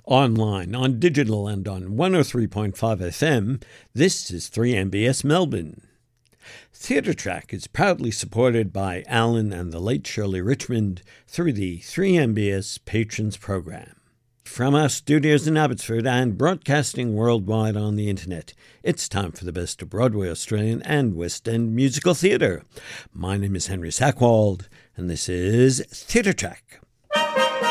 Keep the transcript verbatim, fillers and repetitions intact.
Online, on digital, and on one oh three point five F M, this is three M B S Melbourne. Theatre Track is proudly supported by Alan and the late Shirley Richmond through the three M B S Patrons Program. From our studios in Abbotsford and broadcasting worldwide on the internet, it's time for the best of Broadway, Australian and West End musical theatre. My name is Henry Sackwald, and this is Theatre Track.